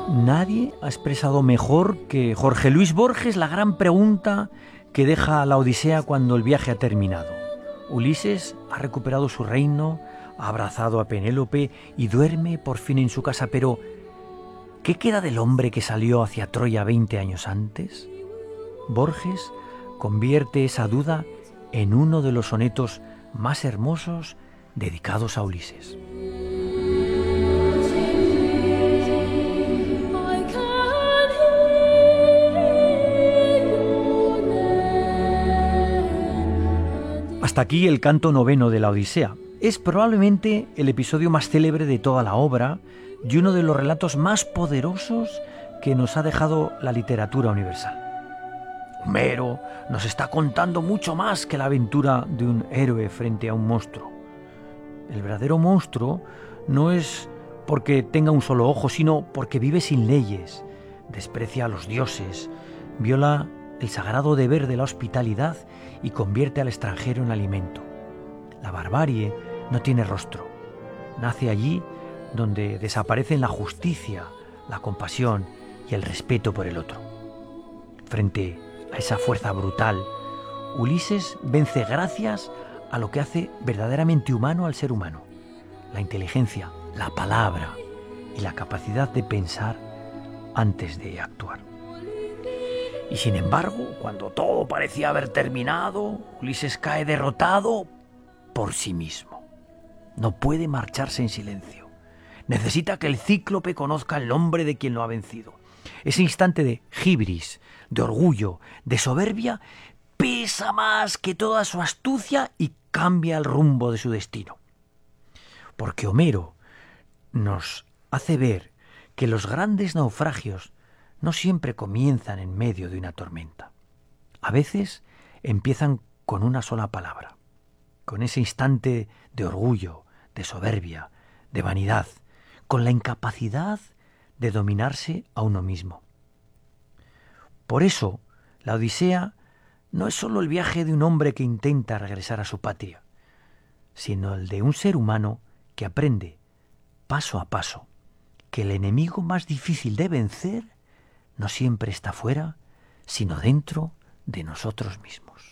Nadie ha expresado mejor que Jorge Luis Borges la gran pregunta que deja la Odisea cuando el viaje ha terminado. Ulises ha recuperado su reino, ha abrazado a Penélope y duerme por fin en su casa, pero ¿qué queda del hombre que salió hacia Troya 20 años antes? Borges convierte esa duda en uno de los sonetos más hermosos dedicados a Ulises. Hasta aquí el canto noveno de la Odisea. Es probablemente el episodio más célebre de toda la obra y uno de los relatos más poderosos que nos ha dejado la literatura universal. Homero nos está contando mucho más que la aventura de un héroe frente a un monstruo. El verdadero monstruo no es porque tenga un solo ojo, sino porque vive sin leyes, desprecia a los dioses, viola el sagrado deber de la hospitalidad y convierte al extranjero en alimento. La barbarie no tiene rostro. Nace allí donde desaparecen la justicia, la compasión y el respeto por el otro. Frente a esa fuerza brutal, Ulises vence gracias a lo que hace verdaderamente humano al ser humano: la inteligencia, la palabra y la capacidad de pensar antes de actuar. Y sin embargo, cuando todo parecía haber terminado, Ulises cae derrotado por sí mismo. No puede marcharse en silencio. Necesita que el cíclope conozca el nombre de quien lo ha vencido. Ese instante de hibris, de orgullo, de soberbia, pesa más que toda su astucia y cambia el rumbo de su destino. Porque Homero nos hace ver que los grandes naufragios no siempre comienzan en medio de una tormenta. A veces empiezan con una sola palabra, con ese instante de orgullo, de soberbia, de vanidad, con la incapacidad de dominarse a uno mismo. Por eso, la Odisea no es solo el viaje de un hombre que intenta regresar a su patria, sino el de un ser humano que aprende, paso a paso, que el enemigo más difícil de vencer no siempre está fuera, sino dentro de nosotros mismos.